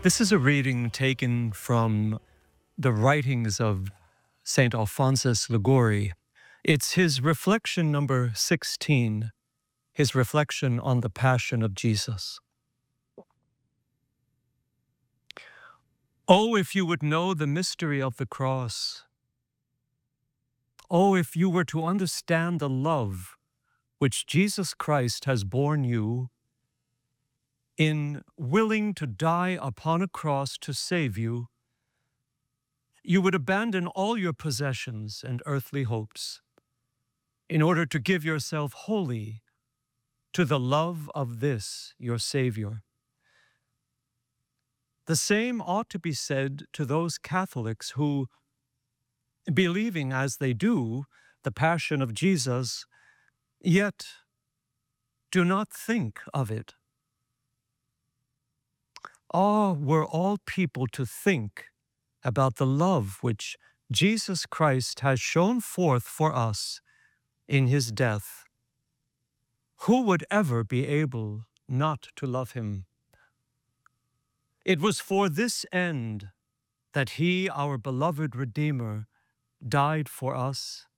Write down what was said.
This is a reading taken from the writings of St. Alphonsus Liguori. It's his reflection number 16, his reflection on the Passion of Jesus. Oh, if you would know the mystery of the cross. Oh, if you were to understand the love which Jesus Christ has borne you in willing to die upon a cross to save you, you would abandon all your possessions and earthly hopes in order to give yourself wholly to the love of this, your Savior. The same ought to be said to those Catholics who, believing as they do the Passion of Jesus, yet do not think of it. Ah, were all people to think about the love which Jesus Christ has shown forth for us in his death, who would ever be able not to love him? It was for this end that he, our beloved Redeemer, died for us